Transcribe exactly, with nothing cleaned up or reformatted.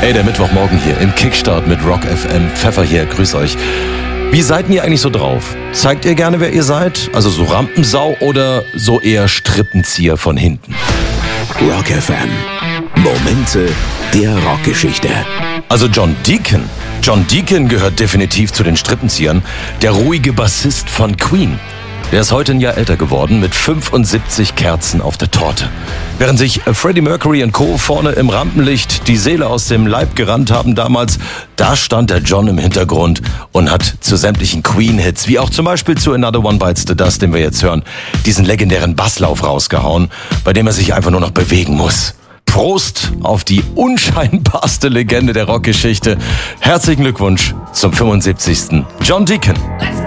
Hey, der Mittwochmorgen hier im Kickstart mit Rock F M. Pfeffer hier, grüß euch. Wie seid ihr eigentlich so drauf? Zeigt ihr gerne, wer ihr seid? Also so Rampensau oder so eher Strippenzieher von hinten? Rock F M. Momente der Rockgeschichte. Also John Deacon. John Deacon gehört definitiv zu den Strippenziehern. Der ruhige Bassist von Queen. Der ist heute ein Jahr älter geworden mit fünfundsiebzig Kerzen auf der Torte. Während sich Freddie Mercury und Co. vorne im Rampenlicht die Seele aus dem Leib gerannt haben damals, da stand der John im Hintergrund und hat zu sämtlichen Queen-Hits, wie auch zum Beispiel zu Another One Bites the Dust, den wir jetzt hören, diesen legendären Basslauf rausgehauen, bei dem er sich einfach nur noch bewegen muss. Prost auf die unscheinbarste Legende der Rockgeschichte. Herzlichen Glückwunsch zum fünfundsiebzigsten John Deacon.